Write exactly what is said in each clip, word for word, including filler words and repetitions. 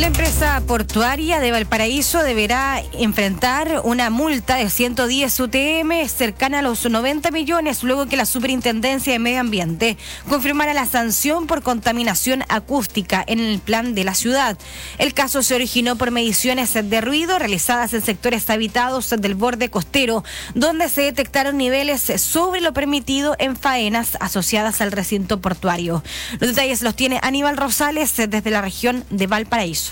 La empresa portuaria de Valparaíso deberá enfrentar una multa de ciento diez U T M cercana a los noventa millones luego que la Superintendencia de Medio Ambiente confirmara la sanción por contaminación acústica en el plan de la ciudad. El caso se originó por mediciones de ruido realizadas en sectores habitados del borde costero, donde se detectaron niveles sobre lo permitido en faenas asociadas al recinto portuario. Los detalles los tiene Aníbal Rosales desde la región de Valparaíso.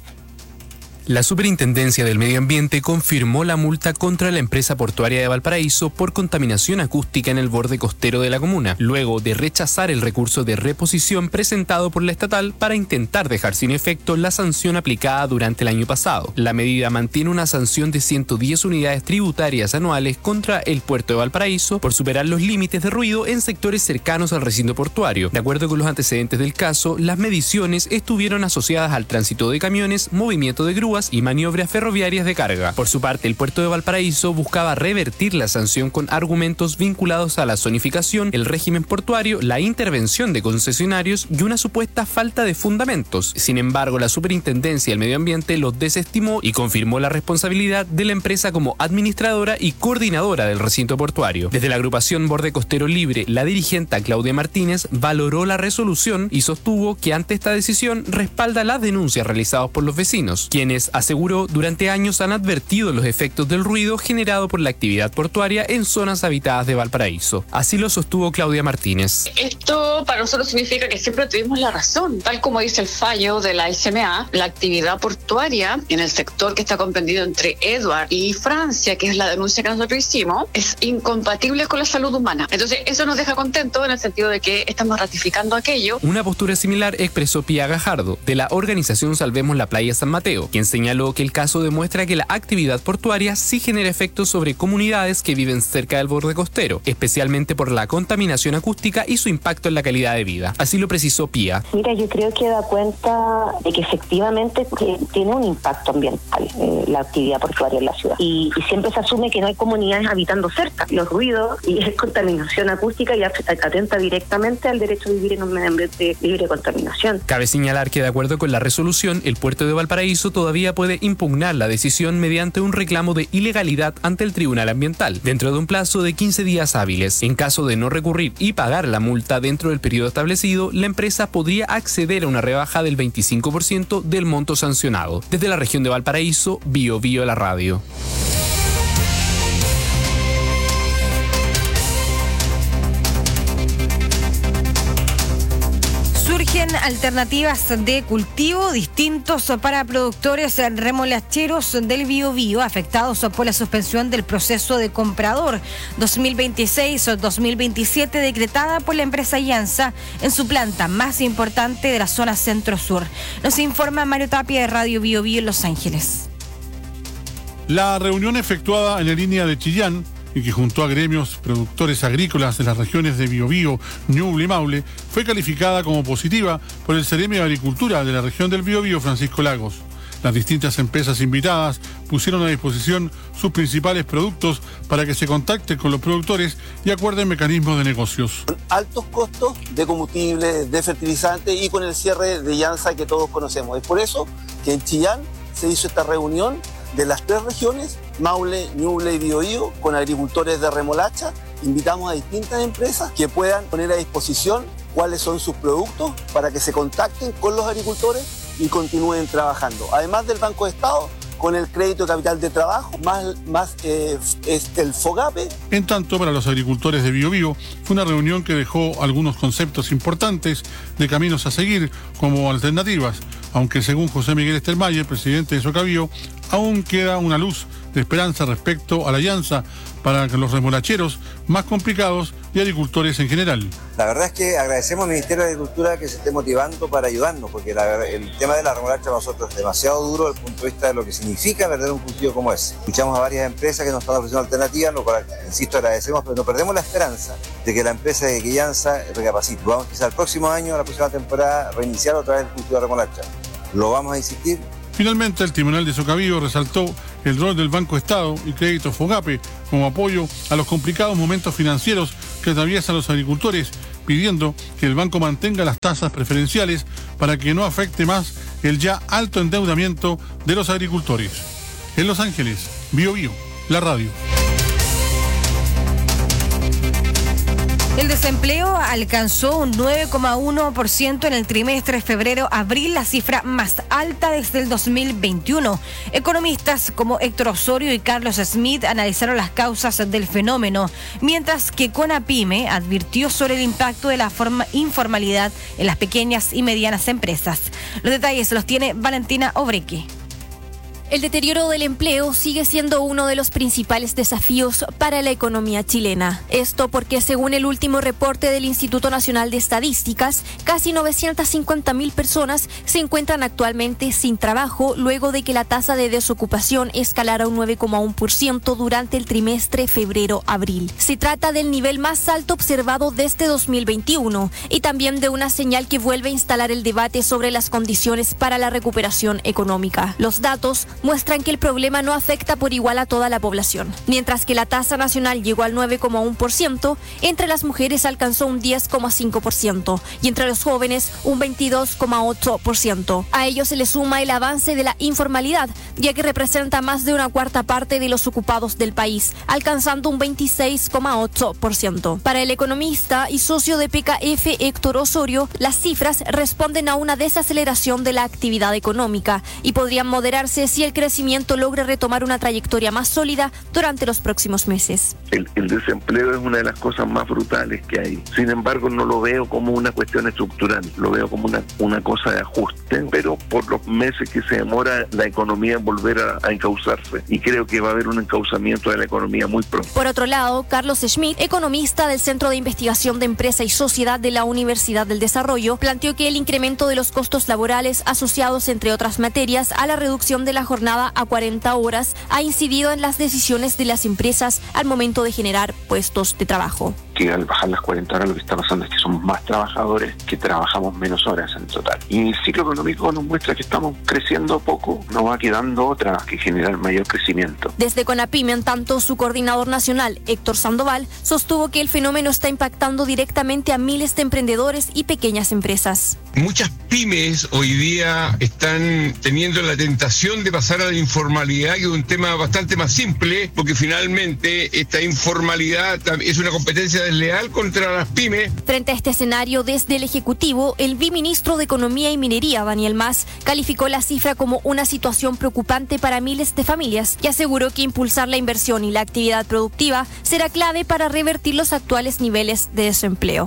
La Superintendencia del Medio Ambiente confirmó la multa contra la empresa portuaria de Valparaíso por contaminación acústica en el borde costero de la comuna, luego de rechazar el recurso de reposición presentado por la estatal para intentar dejar sin efecto la sanción aplicada durante el año pasado. La medida mantiene una sanción de ciento diez unidades tributarias anuales contra el puerto de Valparaíso por superar los límites de ruido en sectores cercanos al recinto portuario. De acuerdo con los antecedentes del caso, las mediciones estuvieron asociadas al tránsito de camiones, movimiento de grúas y maniobras ferroviarias de carga. Por su parte, el puerto de Valparaíso buscaba revertir la sanción con argumentos vinculados a la zonificación, el régimen portuario, la intervención de concesionarios y una supuesta falta de fundamentos. Sin embargo, la Superintendencia del Medio Ambiente los desestimó y confirmó la responsabilidad de la empresa como administradora y coordinadora del recinto portuario. Desde la agrupación Borde Costero Libre, la dirigente Claudia Martínez valoró la resolución y sostuvo que ante esta decisión respalda las denuncias realizadas por los vecinos, quienes aseguró durante años han advertido los efectos del ruido generado por la actividad portuaria en zonas habitadas de Valparaíso. Así lo sostuvo Claudia Martínez. Esto para nosotros significa que siempre tuvimos la razón. Tal como dice el fallo de la S M A, la actividad portuaria en el sector que está comprendido entre Edward y Francia, que es la denuncia que nosotros hicimos, es incompatible con la salud humana. Entonces eso nos deja contentos en el sentido de que estamos ratificando aquello. Una postura similar expresó Pía Gajardo, de la organización Salvemos la Playa San Mateo, quien señaló que el caso demuestra que la actividad portuaria sí genera efectos sobre comunidades que viven cerca del borde costero, especialmente por la contaminación acústica y su impacto en la calidad de vida. Así lo precisó Pía. Mira, yo creo que da cuenta de que efectivamente tiene un impacto ambiental eh, la actividad portuaria en la ciudad. Y, y siempre se asume que no hay comunidades habitando cerca. Los ruidos y es contaminación acústica y atenta directamente al derecho a vivir en un medio ambiente libre de contaminación. Cabe señalar que de acuerdo con la resolución, el puerto de Valparaíso todavía puede impugnar la decisión mediante un reclamo de ilegalidad ante el Tribunal Ambiental, dentro de un plazo de quince días hábiles. En caso de no recurrir y pagar la multa dentro del periodo establecido, la empresa podría acceder a una rebaja del veinticinco por ciento del monto sancionado. Desde la región de Valparaíso, Bio Bio la radio. Surgen alternativas de cultivo distintos para productores remolacheros del Biobío afectados por la suspensión del proceso de comprador dos mil veintiséis dos mil veintisiete decretada por la empresa Iansa en su planta más importante de la zona centro-sur. Nos informa Mario Tapia de Radio Biobío en Los Ángeles. La reunión efectuada en la línea de Chillán y que juntó a gremios productores agrícolas de las regiones de Biobío, Ñuble y Maule, fue calificada como positiva por el Ceremi de Agricultura de la región del Biobío, Francisco Lagos. Las distintas empresas invitadas pusieron a disposición sus principales productos para que se contacten con los productores y acuerden mecanismos de negocios. Con altos costos de combustible, de fertilizantes y con el cierre de Iansa que todos conocemos. Es por eso que en Chillán se hizo esta reunión de las tres regiones, Maule, Ñuble y Biobío, con agricultores de remolacha. Invitamos a distintas empresas que puedan poner a disposición cuáles son sus productos para que se contacten con los agricultores y continúen trabajando. Además del Banco de Estado, con el crédito de capital de trabajo, más, más eh, este, el FOGAPE. En tanto, para los agricultores de Biobío, fue una reunión que dejó algunos conceptos importantes de caminos a seguir como alternativas, aunque según José Miguel Estelmayer, presidente de Socabío, aún queda una luz de esperanza respecto a la alianza para los remolacheros más complicados y agricultores en general. La verdad es que agradecemos al Ministerio de Agricultura que se esté motivando para ayudarnos, porque la, el tema de la remolacha para nosotros es demasiado duro desde el punto de vista de lo que significa perder un cultivo como ese. Escuchamos a varias empresas que nos están ofreciendo alternativas, lo cual, insisto, agradecemos, pero no perdemos la esperanza de que la empresa de Iansa recapacite. Vamos quizá el próximo año, la próxima temporada, reiniciar otra vez el cultivo de remolacha. Lo vamos a insistir. Finalmente, el Tribunal de Socabío resaltó el rol del Banco Estado y Crédito FOGAPE como apoyo a los complicados momentos financieros que atraviesan los agricultores pidiendo que el banco mantenga las tasas preferenciales para que no afecte más el ya alto endeudamiento de los agricultores. En Los Ángeles, Bio Bio, la radio. El desempleo alcanzó un nueve coma uno por ciento en el trimestre febrero-abril, la cifra más alta desde el dos mil veintiuno. Economistas como Héctor Osorio y Carlos Smith analizaron las causas del fenómeno, mientras que CONAPYME advirtió sobre el impacto de la forma informalidad en las pequeñas y medianas empresas. Los detalles los tiene Valentina Obreque. El deterioro del empleo sigue siendo uno de los principales desafíos para la economía chilena. Esto porque, según el último reporte del Instituto Nacional de Estadísticas, casi novecientas cincuenta mil personas se encuentran actualmente sin trabajo luego de que la tasa de desocupación escalara un nueve coma uno por ciento durante el trimestre febrero-abril. Se trata del nivel más alto observado desde dos mil veintiuno y también de una señal que vuelve a instalar el debate sobre las condiciones para la recuperación económica. Los datos muestran que el problema no afecta por igual a toda la población. Mientras que la tasa nacional llegó al nueve coma uno por ciento, entre las mujeres alcanzó un diez coma cinco por ciento y entre los jóvenes un veintidós coma ocho por ciento. A ello se le suma el avance de la informalidad, ya que representa más de una cuarta parte de los ocupados del país, alcanzando un veintiséis coma ocho por ciento. Para el economista y socio de P K F Héctor Osorio, las cifras responden a una desaceleración de la actividad económica y podrían moderarse si el crecimiento logra retomar una trayectoria más sólida durante los próximos meses. El, el desempleo es una de las cosas más brutales que hay. Sin embargo, no lo veo como una cuestión estructural, lo veo como una, una cosa de ajuste, pero por los meses que se demora la economía en volver a, a encauzarse, y creo que va a haber un encauzamiento de la economía muy pronto. Por otro lado, Carlos Schmidt, economista del Centro de Investigación de Empresa y Sociedad de la Universidad del Desarrollo, planteó que el incremento de los costos laborales asociados, entre otras materias, a la reducción de la jornada a cuarenta horas ha incidido en las decisiones de las empresas al momento de generar puestos de trabajo. Que al bajar las cuarenta horas lo que está pasando es que somos más trabajadores que trabajamos menos horas en total. Y el ciclo económico nos muestra que estamos creciendo poco, nos va quedando otra que generar mayor crecimiento. Desde CONAPYME, en tanto, su coordinador nacional, Héctor Sandoval, sostuvo que el fenómeno está impactando directamente a miles de emprendedores y pequeñas empresas. Muchas pymes hoy día están teniendo la tentación de pasar a la informalidad, que es un tema bastante más simple, porque finalmente esta informalidad es una competencia desleal contra las pymes. Frente a este escenario, desde el Ejecutivo, el viceministro de Economía y Minería, Daniel Mas, calificó la cifra como una situación preocupante para miles de familias y aseguró que impulsar la inversión y la actividad productiva será clave para revertir los actuales niveles de desempleo.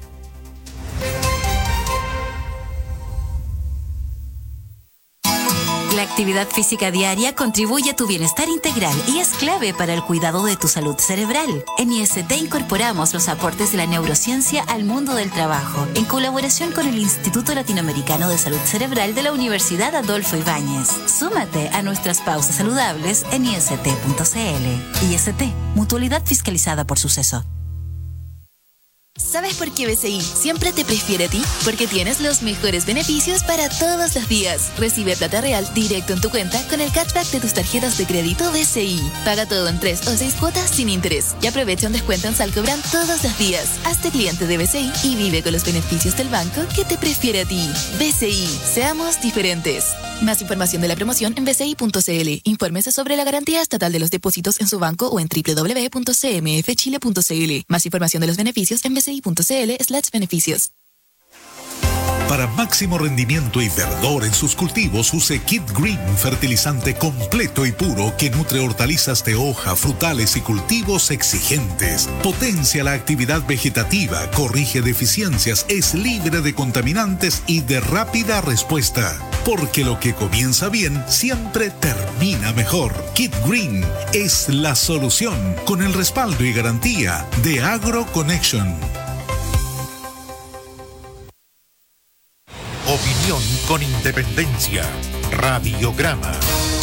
La actividad física diaria contribuye a tu bienestar integral y es clave para el cuidado de tu salud cerebral. En I S T incorporamos los aportes de la neurociencia al mundo del trabajo, en colaboración con el Instituto Latinoamericano de Salud Cerebral de la Universidad Adolfo Ibáñez. Súmate a nuestras pausas saludables en i s t punto c l. I S T, mutualidad fiscalizada por Suceso. ¿Sabes por qué B C I siempre te prefiere a ti? Porque tienes los mejores beneficios para todos los días. Recibe plata real directo en tu cuenta con el cashback de tus tarjetas de crédito B C I. Paga todo en tres o seis cuotas sin interés y aprovecha un descuento en Salcobran todos los días. Hazte cliente de B C I y vive con los beneficios del banco que te prefiere a ti. B C I, seamos diferentes. Más información de la promoción en b c i punto c l. Infórmese sobre la garantía estatal de los depósitos en su banco o en w w w punto c m f chile punto c l. Más información de los beneficios en b c i punto c l slash beneficios. Para máximo rendimiento y verdor en sus cultivos, use Kit Green, fertilizante completo y puro que nutre hortalizas de hoja, frutales y cultivos exigentes. Potencia la actividad vegetativa, corrige deficiencias, es libre de contaminantes y de rápida respuesta. Porque lo que comienza bien siempre termina mejor. Kit Green es la solución con el respaldo y garantía de AgroConnection. Opinión con independencia. Radiograma.